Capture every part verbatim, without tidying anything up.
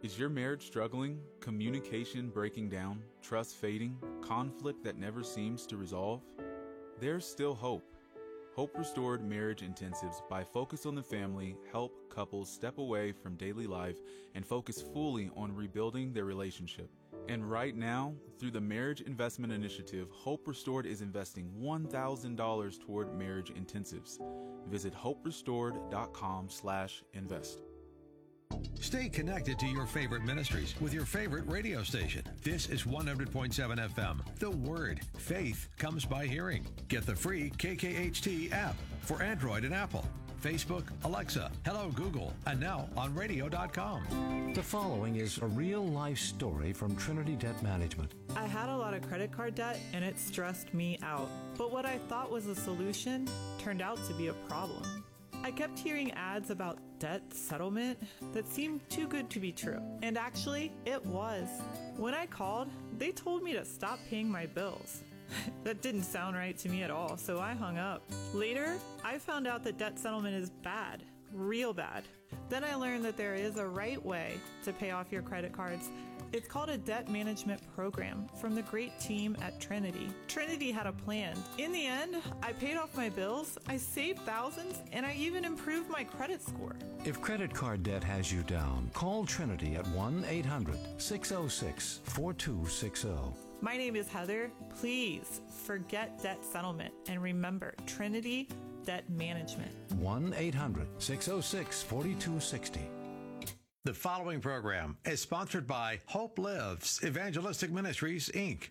Is your marriage struggling, communication breaking down, trust fading, conflict that never seems to resolve? There's still hope. Hope Restored Marriage Intensives by Focus on the Family help couples step away from daily life and focus fully on rebuilding their relationship. And right now, through the Marriage Investment Initiative, Hope Restored is investing one thousand dollars toward marriage intensives. Visit hope restored dot com slash invest. Stay connected to your favorite ministries with your favorite radio station. This is one hundred point seven F M. The Word. Faith comes by hearing. Get the free K K H T app for Android and Apple. Facebook, Alexa, Hello Google, and now on radio dot com. The following is a real-life story from Trinity Debt Management. I had a lot of credit card debt, and it stressed me out. But what I thought was a solution turned out to be a problem. I kept hearing ads about debt settlement that seemed too good to be true. And actually, it was. When I called, they told me to stop paying my bills. That didn't sound right to me at all, so I hung up. Later, I found out that debt settlement is bad, real bad. Then I learned that there is a right way to pay off your credit cards. It's called a debt management program from the great team at Trinity. Trinity had a plan. In the end, I paid off my bills, I saved thousands, and I even improved my credit score. If credit card debt has you down, call Trinity at one eight hundred six oh six four two six oh. My name is Heather. Please forget debt settlement and remember Trinity Debt Management. one eight hundred six oh six four two six oh. The following program is sponsored by Hope Lives Evangelistic Ministries, Incorporated.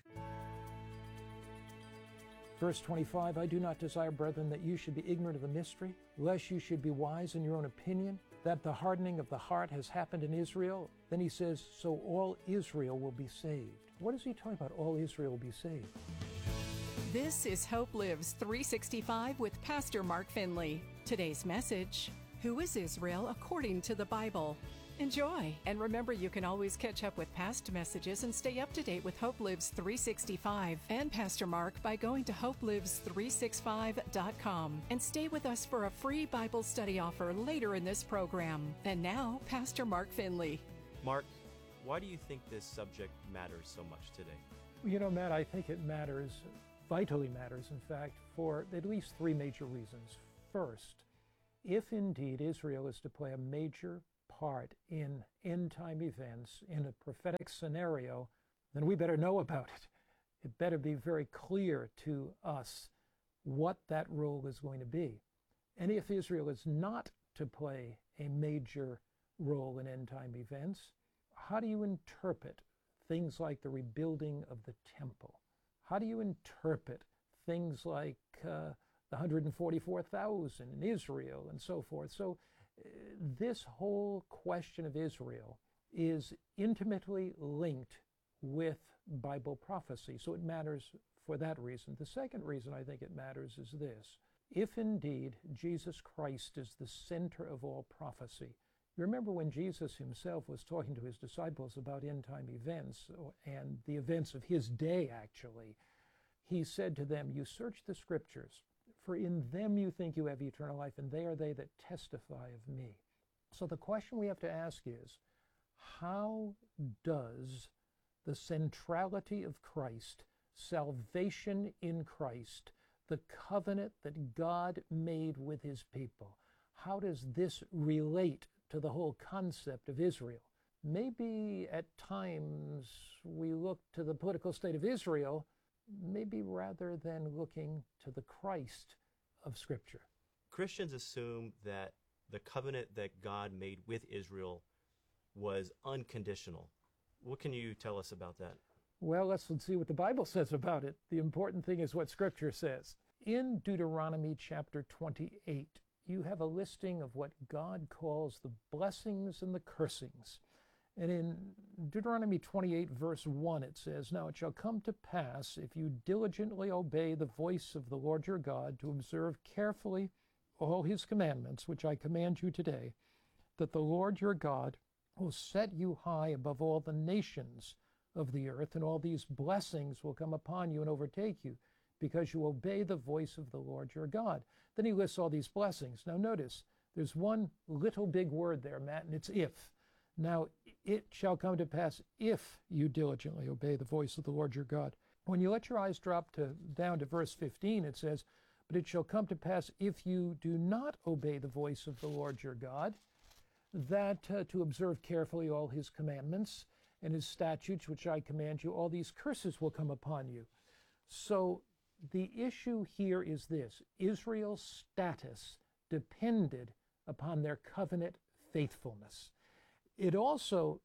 Verse twenty-five, I do not desire, brethren, that you should be ignorant of the mystery, lest you should be wise in your own opinion, that the hardening of the heart has happened in Israel. Then he says, so all Israel will be saved. What is he talking about, all Israel will be saved? This is Hope Lives three sixty-five with Pastor Mark Finley. Today's message, who is Israel according to the Bible? Enjoy, and remember you can always catch up with past messages and stay up to date with Hope Lives three sixty-five and Pastor Mark by going to hope lives three sixty-five dot com and stay with us for a free Bible study offer later in this program. And now, Pastor Mark Finley. Mark, why do you think this subject matters so much today? You know, Matt, I think it matters, vitally matters, in fact, for at least three major reasons. First, if indeed Israel is to play a major part in end-time events, in a prophetic scenario, then we better know about it. It better be very clear to us what that role is going to be. And if Israel is not to play a major role in end-time events, how do you interpret things like the rebuilding of the temple? How do you interpret things like uh, the one hundred forty-four thousand in Israel and so forth? So this whole question of Israel is intimately linked with Bible prophecy, so it matters for that reason. The second reason I think it matters is this. If indeed Jesus Christ is the center of all prophecy, you remember when Jesus himself was talking to his disciples about end-time events, and the events of his day actually, he said to them, you search the scriptures, for in them you think you have eternal life, and they are they that testify of me. So the question we have to ask is, how does the centrality of Christ, salvation in Christ, the covenant that God made with his people, how does this relate to the whole concept of Israel? Maybe at times we look to the political state of Israel maybe rather than looking to the Christ of Scripture. Christians assume that the covenant that God made with Israel was unconditional. What can you tell us about that? Well, let's, let's see what the Bible says about it. The important thing is what Scripture says. In Deuteronomy chapter twenty-eight, you have a listing of what God calls the blessings and the cursings. And in Deuteronomy twenty-eight, verse one, it says, now it shall come to pass, if you diligently obey the voice of the Lord your God, to observe carefully all his commandments, which I command you today, that the Lord your God will set you high above all the nations of the earth, and all these blessings will come upon you and overtake you, because you obey the voice of the Lord your God. Then he lists all these blessings. Now notice, there's one little big word there, Matt, and it's if. Now, it shall come to pass if you diligently obey the voice of the Lord your God. When you let your eyes drop to down to verse fifteen, it says, but it shall come to pass if you do not obey the voice of the Lord your God, that uh, to observe carefully all his commandments and his statutes, which I command you, all these curses will come upon you. So the issue here is this: Israel's status depended upon their covenant faithfulness. It also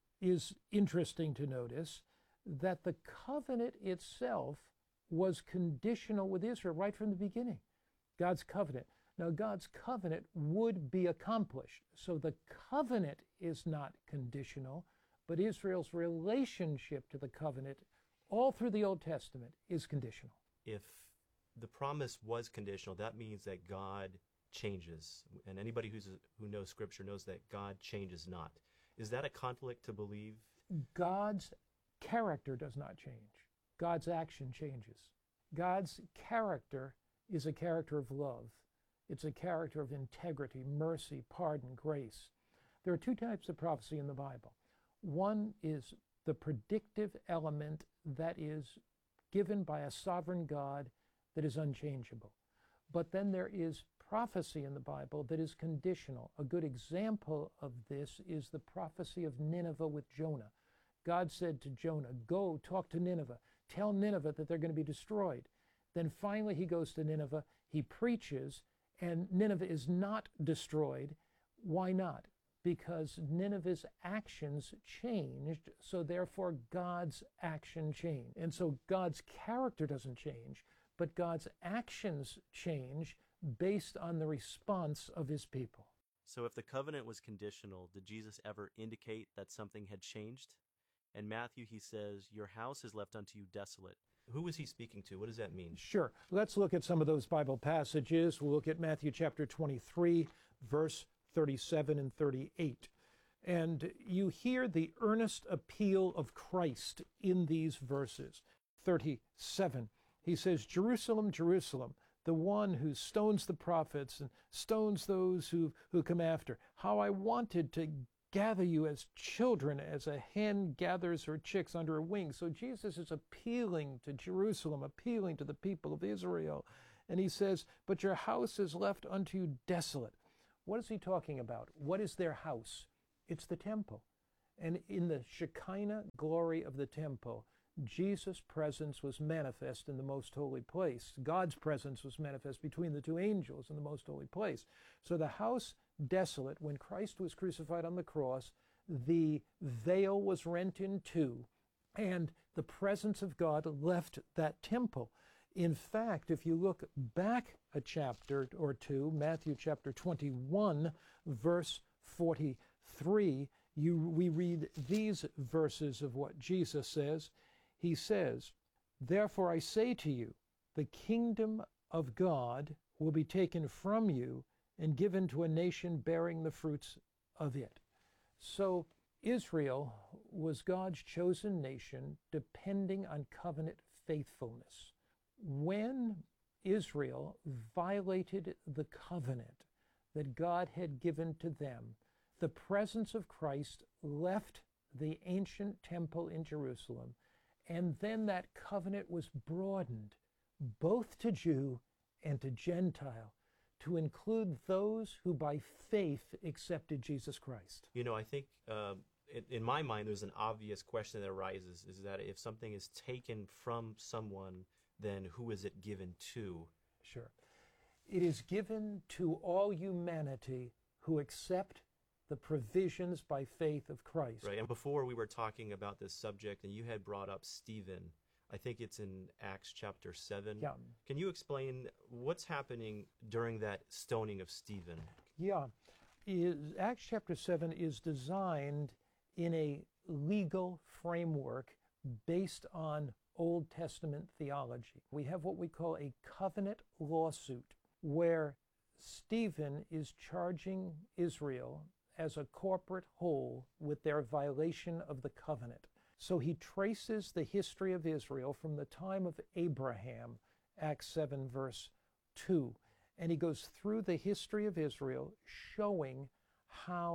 is interesting to notice that the covenant itself was conditional with Israel right from the beginning. God's covenant. Now, God's covenant would be accomplished. So the covenant is not conditional, but Israel's relationship to the covenant all through the Old Testament is conditional. If the promise was conditional, that means that God changes. And anybody who's who knows Scripture knows that God changes not. Is that a conflict to believe? God's character does not change. God's action changes. God's character is a character of love. It's a character of integrity, mercy, pardon, grace. There are two types of prophecy in the Bible. One is the predictive element that is given by a sovereign God that is unchangeable. But then there is prophecy in the Bible that is conditional. A good example of this is the prophecy of Nineveh with Jonah. God said to Jonah, go talk to Nineveh. Tell Nineveh that they're going to be destroyed. Then finally he goes to Nineveh, he preaches, and Nineveh is not destroyed. Why not? Because Nineveh's actions changed, so therefore God's action changed. And so God's character doesn't change, but God's actions change based on the response of his people. So if the covenant was conditional, did Jesus ever indicate that something had changed? In Matthew, he says, your house is left unto you desolate. Who was he speaking to? What does that mean? Sure. Let's look at some of those Bible passages. We'll look at Matthew chapter twenty-three, verse thirty-seven and thirty-eight. And you hear the earnest appeal of Christ in these verses. thirty-seven, he says, Jerusalem, Jerusalem, the one who stones the prophets and stones those who, who come after. How I wanted to gather you as children, as a hen gathers her chicks under her wing. So Jesus is appealing to Jerusalem, appealing to the people of Israel. And he says, but your house is left unto you desolate. What is he talking about? What is their house? It's the temple. And in the Shekinah glory of the temple, Jesus' presence was manifest in the most holy place. God's presence was manifest between the two angels in the most holy place. So the house desolate, when Christ was crucified on the cross, the veil was rent in two, and the presence of God left that temple. In fact, if you look back a chapter or two, Matthew chapter twenty-one, verse forty-three, you, we read these verses of what Jesus says. He says, therefore I say to you, the kingdom of God will be taken from you and given to a nation bearing the fruits of it. So Israel was God's chosen nation, depending on covenant faithfulness. When Israel violated the covenant that God had given to them, the presence of Christ left the ancient temple in Jerusalem, and then that covenant was broadened both to Jew and to Gentile, to include those who by faith accepted Jesus Christ. You know, I think uh, in, in my mind, there's an obvious question that arises, is that if something is taken from someone, then who is it given to? Sure. It is given to all humanity who accept the provisions by faith of Christ. Right, and before we were talking about this subject, and you had brought up Stephen. I think it's in Acts chapter seven. Yeah. Can you explain what's happening during that stoning of Stephen? Yeah. Is, Acts chapter seven is designed in a legal framework based on Old Testament theology. We have what we call a covenant lawsuit, where Stephen is charging Israel as a corporate whole with their violation of the covenant. So he traces the history of Israel from the time of Abraham, Acts seven, verse two. And he goes through the history of Israel, showing how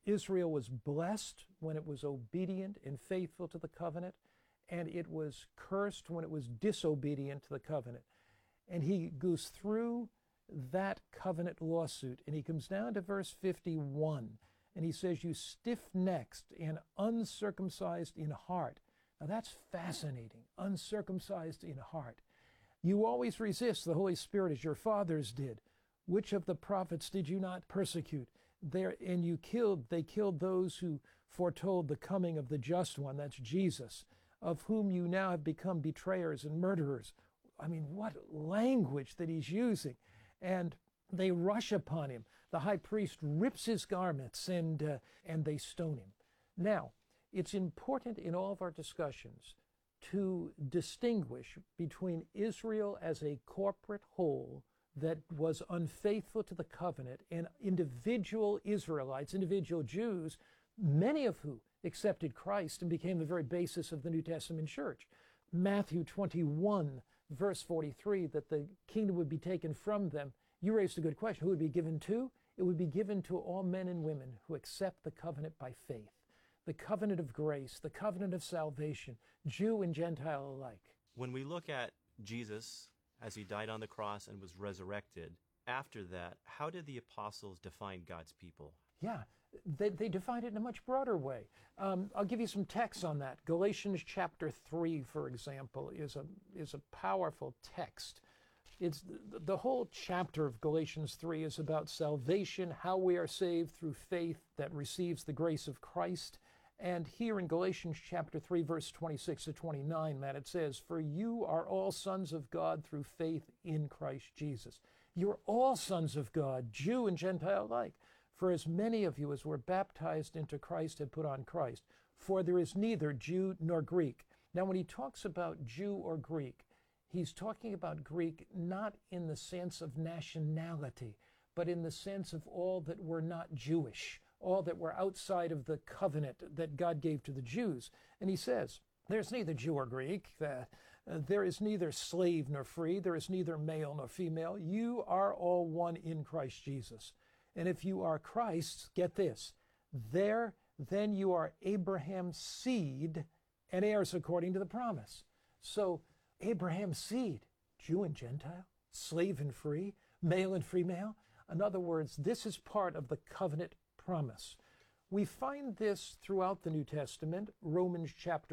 Israel was blessed when it was obedient and faithful to the covenant, and it was cursed when it was disobedient to the covenant. And he goes through that covenant lawsuit, and he comes down to verse fifty-one, and he says, you stiff-necked and uncircumcised in heart. Now that's fascinating, uncircumcised in heart. You always resist the Holy Spirit as your fathers did. Which of the prophets did you not persecute? There, and you killed, they killed those who foretold the coming of the just one, that's Jesus, of whom you now have become betrayers and murderers. I mean, what language that he's using. And they rush upon him. The high priest rips his garments, and, uh, and they stone him. Now, it's important in all of our discussions to distinguish between Israel as a corporate whole that was unfaithful to the covenant and individual Israelites, individual Jews, many of whom accepted Christ and became the very basis of the New Testament church. Matthew twenty-one, verse forty-three, that the kingdom would be taken from them. You raised a good question. Who would be given to? It would be given to all men and women who accept the covenant by faith, the covenant of grace, the covenant of salvation, Jew and Gentile alike. When we look at Jesus as he died on the cross and was resurrected, after that, how did the apostles define God's people? Yeah, they, they defined it in a much broader way. Um, I'll give you some texts on that. Galatians chapter three, for example, is a, is a powerful text. It's the, the whole chapter of Galatians three is about salvation, how we are saved through faith that receives the grace of Christ. And here in Galatians chapter three, verse twenty-six to twenty-nine, Matt, it says, for you are all sons of God through faith in Christ Jesus. You're all sons of God, Jew and Gentile alike. For as many of you as were baptized into Christ have put on Christ. For there is neither Jew nor Greek. Now, when he talks about Jew or Greek, he's talking about Greek not in the sense of nationality, but in the sense of all that were not Jewish, all that were outside of the covenant that God gave to the Jews. And he says, there's neither Jew or Greek, uh, uh, there is neither slave nor free, there is neither male nor female. You are all one in Christ Jesus. And if you are Christ's, get this, there then you are Abraham's seed and heirs according to the promise. So Abraham's seed, Jew and Gentile, slave and free, male and female. In other words, this is part of the covenant promise. We find this throughout the New Testament. Romans chapter